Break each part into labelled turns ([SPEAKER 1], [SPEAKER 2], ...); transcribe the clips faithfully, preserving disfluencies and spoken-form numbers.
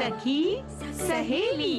[SPEAKER 1] सखी सहेली।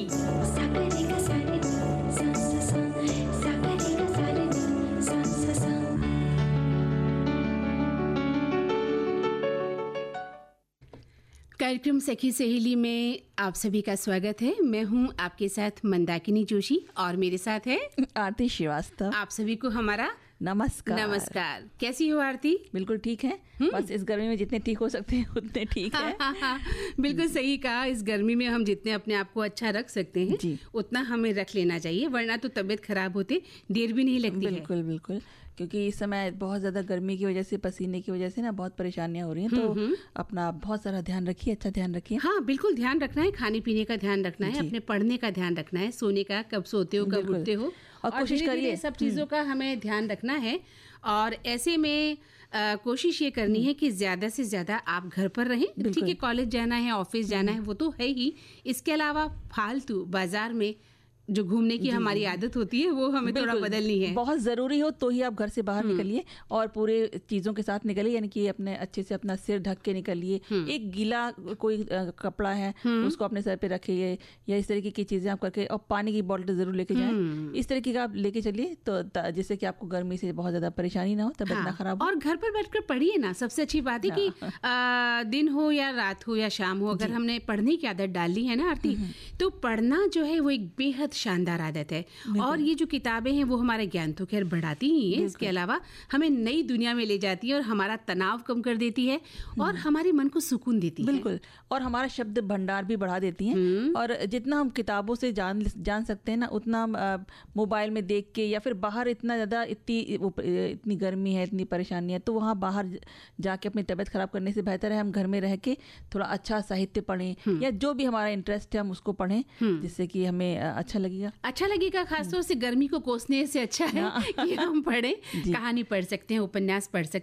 [SPEAKER 1] कार्यक्रम सखी सहेली में आप सभी का स्वागत है। मैं हूं आपके साथ मंदाकिनी जोशी और मेरे साथ है
[SPEAKER 2] आरती श्रीवास्तव।
[SPEAKER 1] आप सभी को हमारा
[SPEAKER 2] नमस्कार।
[SPEAKER 1] नमस्कार। कैसी हो आरती?
[SPEAKER 2] बिल्कुल ठीक है। बस इस गर्मी में जितने ठीक हो सकते हैं उतने ठीक है।
[SPEAKER 1] हाँ, हाँ, बिल्कुल सही कहा। इस गर्मी में हम जितने अपने आप को अच्छा रख सकते हैं
[SPEAKER 2] जी।
[SPEAKER 1] उतना हमें रख लेना चाहिए, वरना तो तबीयत खराब होते देर भी नहीं लगती है।
[SPEAKER 2] बिल्कुल बिल्कुल, क्योंकि इस समय बहुत ज़्यादा गर्मी की वजह से, पसीने की वजह से ना बहुत परेशानियां हो रही हैं। तो अपना अपना बहुत सारा ध्यान रखिए, अच्छा ध्यान रखिए।
[SPEAKER 1] हाँ बिल्कुल, ध्यान रखना है। खाने पीने का ध्यान रखना है, अपने पढ़ने का ध्यान रखना है, सोने का, कब सोते हो, कब उठते हो,
[SPEAKER 2] और कोशिश करिए
[SPEAKER 1] सब चीज़ों का हमें ध्यान रखना है। और ऐसे में आ, कोशिश ये करनी है कि ज़्यादा से ज़्यादा आप घर पर रहें। ठीक है, कॉलेज जाना है, ऑफिस जाना है, वो तो है ही। इसके अलावा फालतू बाजार में जो घूमने की हमारी आदत होती है वो हमें थोड़ा बदलनी है।
[SPEAKER 2] बहुत ज़रूरी हो तो ही आप घर से बाहर निकलिए और पूरे चीज़ों के साथ निकलिए, यानी कि अपने अच्छे से अपना सिर ढक के निकलिए। एक गीला कोई कपड़ा है उसको अपने सर पे रखिए, या इस तरीके की चीज़ें आप करके, और पानी की बोतल जरूर लेके जाएं। इस तरीके का आप लेके चलिए तो जिससे कि आपको गर्मी से बहुत ज़्यादा परेशानी ना हो, तबियत ना खराब हो।
[SPEAKER 1] और घर पर बैठकर पढ़िए ना। सबसे अच्छी बात है कि आ, दिन हो या रात हो या शाम हो, अगर हमने पढ़ने की आदत डाल ली है ना आरती, तो पढ़ना जो है वो एक बेहद शानदार आदत है। और ये जो किताबें हैं वो हमारा ज्ञान तो खैर बढ़ाती ही है, इसके अलावा हमें नई दुनिया में ले जाती है और हमारा तनाव कम कर देती है और हमारे मन को सुकून देती है।
[SPEAKER 2] बिल्कुल, और हमारा शब्द भंडार भी बढ़ा देती हैं। और जितना हम किताबों से जान जान सकते हैं ना, उतना मोबाइल में देख के या फिर बाहर इतना ज़्यादा इतनी इतनी गर्मी है, इतनी परेशानी है, तो वहाँ बाहर जाके अपनी तबीयत खराब करने से बेहतर है हम घर में रह के थोड़ा अच्छा साहित्य पढ़ें, या जो भी हमारा इंटरेस्ट है हम उसको पढ़ें, जिससे कि हमें अच्छा लगेगा।
[SPEAKER 1] अच्छा लगेगा। खासतौर से गर्मी को कोसने से अच्छा है कि हम पढ़ें। कहानी पढ़ सकते हैं, उपन्यास पढ़ सकते हैं।